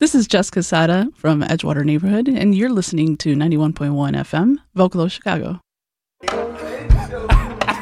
This is Jessica Sada from Edgewater Neighborhood, and you're listening to 91.1 FM, Vocalo, Chicago.